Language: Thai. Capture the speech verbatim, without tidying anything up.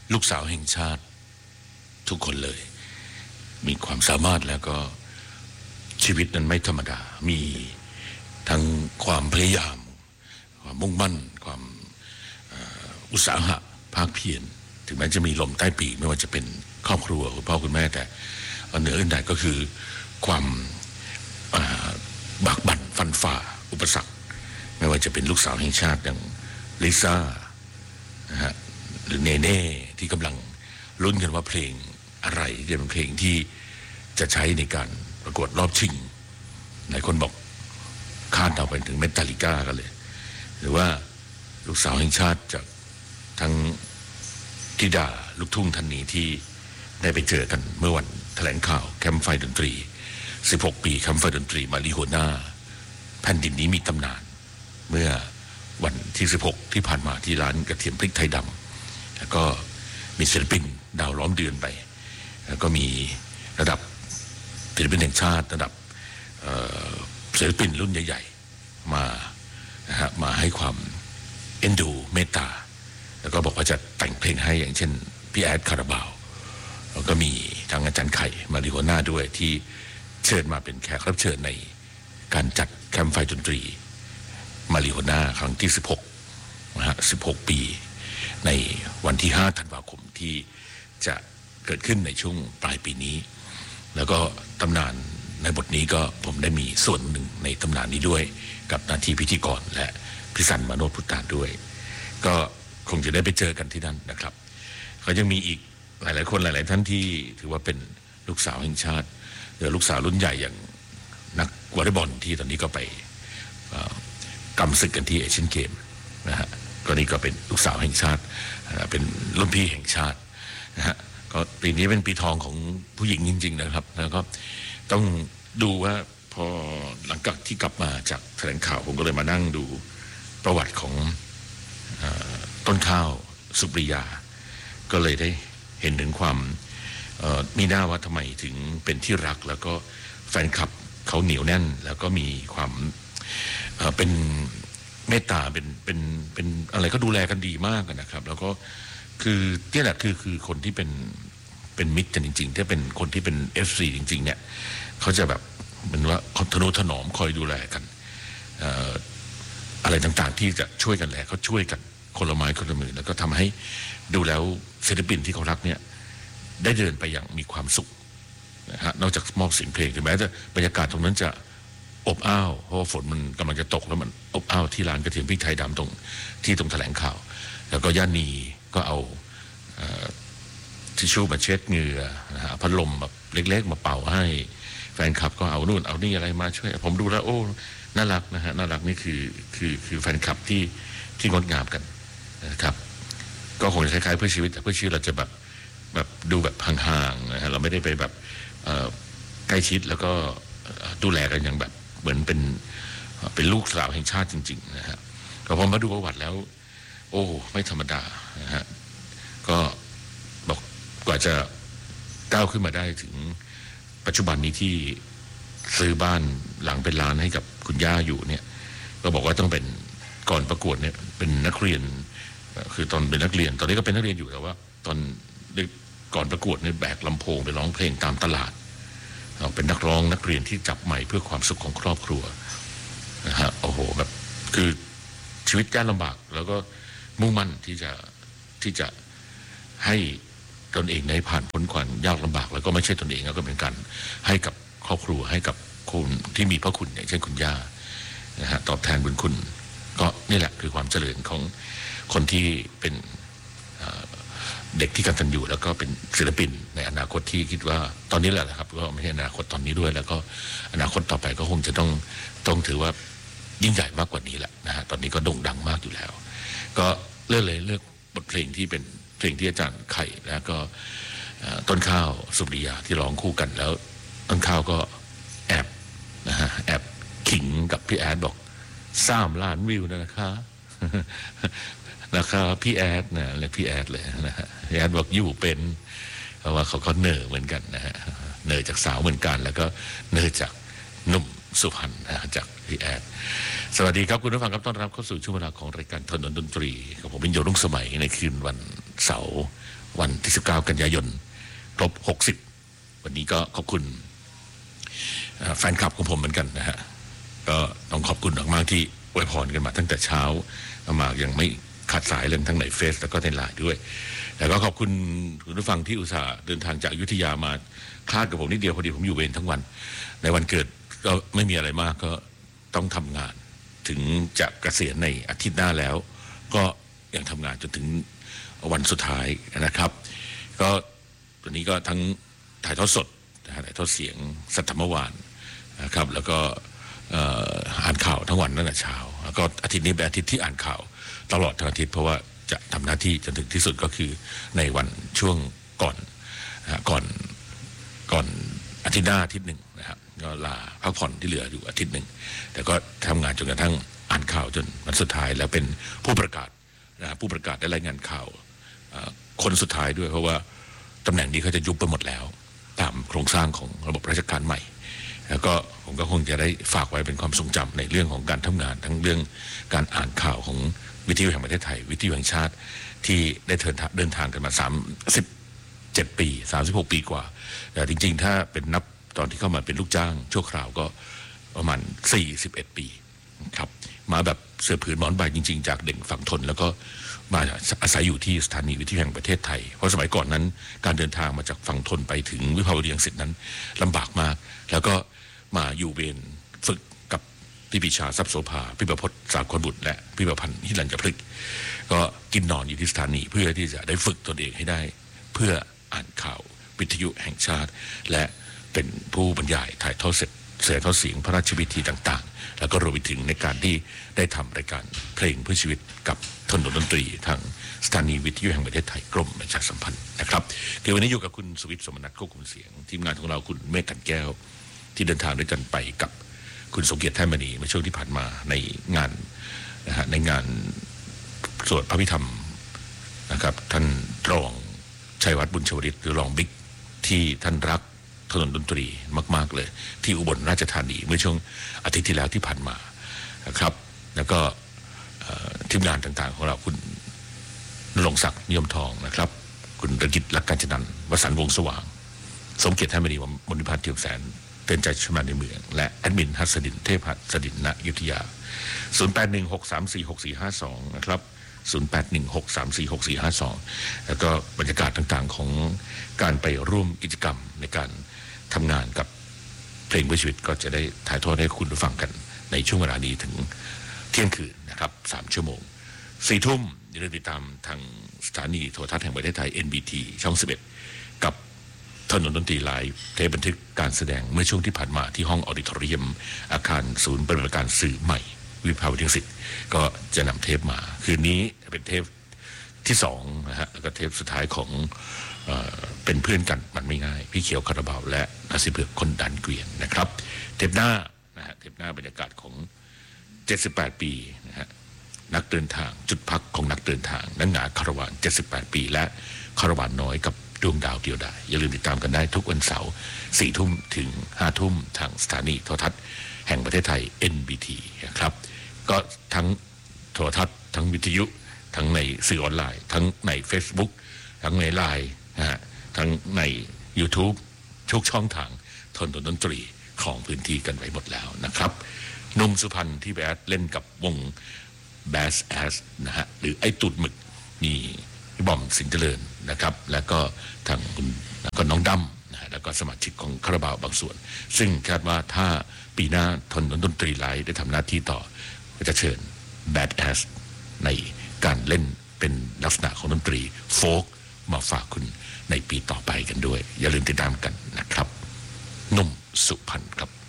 ลูกสาวแห่งชาติทุกคนเลยมีความสามารถแล้วก็ชีวิตนั้นไม่ธรรมดามีทั้งความพยายามความมุ่งมั่นความอุตสาหะภาคเพียรถึงแม้จะมีลมใต้ปีกไม่ว่าจะเป็นครอบครัวคุณพ่อคุณแม่แต่เหนืออื่นใดก็คือความบากบั่นฟันฝ่าอุปสรรคไม่ว่าจะเป็นลูกสาวแห่งชาติอย่างลิซ่านะฮะหรือเนเน่ที่กำลังลุ้นกันว่าเพลงอะไรจะเป็นเพลงที่จะใช้ในการประกวดรอบชิงหลายคนบอกคาดเดาไปถึงเมตาลิก้ากันเลยหรือว่าลูกสาวแห่งชาติจากทั้งธิดาลูกทุ่งท่านนี้ที่ได้ไปเจอกันเมื่อวันแถลงข่าวแคมป์ไฟดนตรีสิบหกปีแคมป์ไฟดนตรีมาริโฮน่าแผ่นดินนี้มีตำนานเมื่อวันที่สิบหกที่ผ่านมาที่ร้านกระเทียมพริกไทยดำแล้วก็มีศิลปินดาวล้อมเดือนไปแล้วก็มีระดับศิลปินแห่งชาติระดับศิลปินรุ่นใหญ่ๆมานะฮะมาให้ความเอ็นดูเมตตาแล้วก็บอกว่าจะแต่งเพลงให้อย่างเช่นพี่แอดคาราบาวแล้วก็มีทางอาจารย์ไข่มาริโฮน่าด้วยที่เชิญมาเป็นแขกรับเชิญในการจัดแคมป์ไฟดนตรีมาริโฮน่าครั้งที่สิบหกนะฮะสิบหกปีในวันที่ห้าธันวาคมที่จะเกิดขึ้นในช่วงปลายปีนี้แล้วก็ตำนานในบทนี้ก็ผมได้มีส่วนหนึ่งในตำนานนี้ด้วยกับหน้าที่พิธีกรและพิสันมโนพุทธานด้วยก็คงจะได้ไปเจอกันที่นั่นนะครับเขายังมีอีกหลายๆคนหลายๆท่านที่ถือว่าเป็นลูกสาวแห่งชาติหรือลูกสาวรุ่นใหญ่อย่างนักวอลเลย์บอลที่ตอนนี้ก็ไปกำศึกกันที่เอเชียนเกมนะฮะก็นี่ก็เป็นลูกสาวแห่งชาติเป็นรุ่นพี่แห่งชาตินะฮะก็ปีนี้เป็นปีทองของผู้หญิงจริงๆนะครับแล้วก็ต้องดูว่าพอหลังจากที่กลับมาจากแถลงข่าวผมก็เลยมานั่งดูประวัติของต้นข้าวสุปริยาก็เลยได้เห็นถึงความมีหน้าว่าทำไมถึงเป็นที่รักแล้วก็แฟนคลับเขาเหนียวแน่นแล้วก็มีความเป็นเมตตาเป็นเป็นเป็นอะไรก็ดูแลกันดีมากนะครับแล้วก็คือนี่แหละคือคือคนที่เป็นเป็นมิตรกันจริงๆถ้าเป็นคนที่เป็น เอฟ ซี จริงๆเนี่ยเขาจะแบบเหมือนว่าทนุถนอมคอยดูแลกันอะไรต่างๆที่จะช่วยกันแหละเขาช่วยกันคนละไม้คนละมือแล้วก็ทำให้ดูแล้วศิลปินที่เขารักเนี่ยได้เดินไปอย่างมีความสุขนะฮะนอกจากมอบเสียงเพลงถึงแม้จะบรรยากาศตรงนั้นจะอบอ้าวเพราะว่าฝนมันกำลังจะตกแล้วมันอบอ้าวที่ร้านกระเทียมพริกไทยดำตรงที่ตรงแถลงข่าวแล้วก็ย่านีก็เอาทิชชู่มาเช็ดเหงื่อนะฮะพัดลมแบบเล็กๆมาเป่าให้แฟนคลับก็เอานู่นเอานี่อะไรมาช่วยผมดูแล้วโอ้น่ารักนะฮะน่ารักนี่คือคือคือแฟนคลับที่ที่งดงามกันนะครับก็คงจะคล้ายๆเพื่อชีวิตแต่เพื่อชีวิตเราจะแบบแบบดูแบบห่างๆนะฮะเราไม่ได้ไปแบบใกล้ชิดแล้วก็ดูแลกันอย่างแบบเหมือนเป็นเป็นลูกสาวแห่งชาติจริงๆนะฮะก็พอมาดูประวัติแล้วโอ้ไม่ธรรมดานะฮะก็บอกกว่าจะก้าวขึ้นมาได้ถึงปัจจุบันนี้ที่ซื้อบ้านหลังเป็นล้านให้กับคุณย่าอยู่เนี่ยก็บอกว่าต้องเป็นก่อนประกวดเนี่ยเป็นนักเรียนคือตอนเป็นนักเรียนตอนนี้ก็เป็นนักเรียนอยู่แต่ว่าตอนก่อนประกวดเนี่ยแบกลำโพงไปร้องเพลงตามตลาดเราเป็นนักร้องนักเรียนที่จับไมค์เพื่อความสุขของครอบครัวนะฮะโอ้โหแบบคือชีวิตยากลำบากแล้วก็มุ่งมั่นที่จะที่จะให้ตนเองได้ผ่านพ้นความยากลำบากแล้วก็ไม่ใช่ตนเองแล้วก็เป็นการให้กับครอบครัวให้กับคนที่มีพระคุณอย่างเช่นคุณย่านะฮะตอบแทนบุญคุณก็นี่แหละคือความเจริญของคนที่เป็นเด็กที่กตัญญูแล้วก็เป็นศิลปินในอนาคตที่คิดว่าตอนนี้แหละนะครับก็ไม่ใช่อนาคตตอนนี้ด้วยแล้วก็อนาคตต่อไปก็คงจะต้องต้องถือว่ายิ่งใหญ่มากกว่านี้แหละนะฮะตอนนี้ก็โด่งดังมากอยู่แล้วก็เลือกเลยเลือกบทเพลงที่เป็นเพลงที่อาจารย์ไข่แล้วก็ต้นข้าวสุริยาที่ร้องคู่กันแล้วต้นข้าวก็แอบนะฮะแอบขิงกับพี่แอดบอกสามล้านวิวนะคะนะครับพี่แอดนะเรียกพี่แอดเลยนะฮะพี่แอดบอกอยู่เป็นเพราะว่าเขาเขาเนอเหมือนกันนะฮะเนอจากสาวเหมือนกันแล้วก็เนอจากหนุ่มสุพรรณนะจากพี่แอดสวัสดีครับคุณผู้ฟังครับต้อนรับเข้าสู่ช่วงเวลาของรายการถนนดนตรีกับผมเป็นโยรุ่งสมัยในคืนวันเสาร์วันที่สิบเก้ากันยายนครบหกสิบวันนี้ก็ขอบคุณแฟนคลับของผมเหมือนกันนะฮะก็ต้องขอบคุณมากๆที่อวยพรกันมาตั้งแต่เช้ามายังไม่ขาดสายเรื่องทั้งในเฟซแล้วก็ในไลน์ด้วยแล้วก็ขอบคุณคุณผู้ฟังที่อุตส่าห์เดินทางจากอยุธยามาคลาดกับผมนิดเดียวพอดีผมอยู่เวรทั้งวันในวันเกิดก็ไม่มีอะไรมากก็ต้องทำงานถึงจะเกษียณในอาทิตย์หน้าแล้วก็ยังทำงานจนถึงวันสุดท้ายนะครับก็ตัวนี้ก็ทั้งถ่ายทอดสดถ่ายทอดเสียงสัตว์ธรรมวานนะครับแล้วก็อ่านข่าวทั้งวันตั้งแต่เช้าแล้วก็อาทิตย์นี้เป็นอาทิตย์ที่อ่านข่าวตลอดทั้งอาทิตย์เพราะว่าจะทำหน้าที่จนถึงที่สุดก็คือในวันช่วงก่อนก่อนก่อนอาทิตย์หน้าอาทิตย์หนึ่งนะครับก็ลาพักผ่อนที่เหลืออยู่อาทิตย์หนึ่งแต่ก็ทำงานจนกระทั่งอ่านข่าวจนวันสุดท้ายแล้วเป็นผู้ประกาศนะผู้ประกาศได้รายงานข่าวคนสุดท้ายด้วยเพราะว่าตำแหน่งนี้เขาจะยุบไปหมดแล้วตามโครงสร้างของระบบราชการใหม่แล้วก็ผมก็คงจะได้ฝากไว้เป็นความทรงจำในเรื่องของการทำงานทั้งเรื่องการอ่านข่าวของวิทยุแห่งประเทศไทยวิทยุแห่งชาติที่ได้เดินทางเดินทางกันมาสามสิบเจ็ดปีสามสิบหกปีกว่าแต่จริงๆถ้าเป็นนับตอนที่เข้ามาเป็นลูกจ้างชั่วคราวก็ประมาณสี่สิบเอ็ดปีครับมาแบบเสือผืนหมอนใบจริงๆจากเด่นฝั่งทนแล้วก็มาอาศัยอยู่ที่สถานีวิทยุแห่งประเทศไทยเพราะสมัยก่อนนั้นการเดินทางมาจากฝั่งทนไปถึงวิภาวดีรังสิตนั้นลำบากมากแล้วก็มาอยู่เวรฝึกกับพี่ปิชาทรัพย์โสภาพี่ประพจน์สาครบุตรและพี่ประพันธ์ฮิรัญพฤกษ์ก็กินนอนอยู่ที่สถานีเพื่อที่จะได้ฝึกตนเองให้ได้เพื่ออ่านข่าววิทยุแห่งชาติและเป็นผู้บรรยายถ่ายทอดเสร็จเสียงทอดเสียงพระราชพิธีต่างๆแล้วก็รวมไปถึงในการที่ได้ทำรายการเพลงเพื่อชีวิตกับถนนดนตรีทางสถานีวิทยุแห่งประเทศไทยกรมประชาสัมพันธ์นะครับคือวันนี้อยู่กับคุณสวิทย์สมนัสควบคุมเสียงทีมงานของเราคุณเมฆกันแก้วที่เดินทางด้วยกันไปกับคุณสมเกียรติแท่นมณีเมื่อช่วงที่ผ่านมาในงานนะฮะในงานสวดพระพิธรรมนะครับท่านรองชัยวัฒน์บุญชวริตหรือรองบิ๊กที่ท่านรักถนนดนตรีมากๆเลยที่อุบลราชธานีเมื่อช่วงอาทิตย์ที่แล้วที่ผ่านมานะครับแล้วก็ทีมงานต่างๆของเราคุณณรงค์ศักดิ์นิยมทองนะครับคุณระกิตลักการจนันท์วสันต์วงศ์สว่างสมเกียรติแท่นมณีมณิพัฒน์เทียมแสนเตือนใจชมาในเมืองและแอดมินหัสดินเทพหัสดินณอยุธยาศูนย์ แปด หนึ่ง หก สาม สี่ หก สี่ ห้า สองนะครับศูนย์ แปด หนึ่ง หก สาม สี่ หก สี่ ห้า สองแล้วก็บรรยากาศต่างๆของการไปร่วมกิจกรรมในการทำงานกับเพลงเพื่อชีวิตก็จะได้ถ่ายทอดให้คุณฟังกันในช่วงเวลานี้ถึงเที่ยงคืนนะครับสามชั่วโมงสี่ทุ่มอย่าลืมติดตามทางสถานีโทรทัศน์แห่งประเทศไทย เอ็น บี ที ช่องสิบเอ็ดกับถนนดนตรีไลฟ์เทปบันทึกการแสดงเมื่อช่วงที่ผ่านมาที่ห้องออดิทอเรียมอาคารศูนย์ปฏิบัติการสื่อใหม่วิภาวดีรังสิตก็จะนำเทปมาคืนนี้เป็นเทปที่สองนะฮะแล้วก็เทปสุดท้ายของเอ่อเป็นเพื่อนกันมันไม่ง่ายพี่เขียวคาราบาวและนาซิเผือกคนดันเกวียนนะครับเทปหน้านะฮะเทปหน้าบรรยากาศของเจ็ดสิบแปดปีนะฮะนักเดินทางจุดพักของนักเดินทางนักหนาคาราวานเจ็ดสิบแปดปีและคาราวานน้อยกับดวงดาวเดียวดายอย่าลืมติดตามกันได้ทุกวันเสาร์สี่ทุ่มถึงห้าทุ่มทางสถานีโทรทัศน์แห่งประเทศไทย เอ็น บี ที นะครับก็ทั้งโทรทัศน์ทั้งวิทยุทั้งในสื่อออนไลน์ทั้งใน Facebook ทั้งในไลน์นะฮะทั้งใน YouTube ทุกช่องทางทนดนตรีของพื้นที่กันไว้หมดแล้วนะครับหนุ่มสุพรรณที่แบดเล่นกับวง Bass Ass นะฮะหรือไอ้ตูดหมึกมีบอมสินเจริญนะครับแล้วก็ทางคุณแล้วก็น้องดำนะฮะแล้วก็สมาชิกของคาราบาวบางส่วนซึ่งคาดว่าถ้าปีหน้าทนดนตรีไลฟ์ได้ทำหน้าที่ต่อก็จะเชิญ Bad Ass ในการเล่นเป็นลักษณะของดนตรีโฟล์กมาฝากคุณในปีต่อไปกันด้วยอย่าลืมติดตามกันนะครับหนุ่มสุพรรณครับ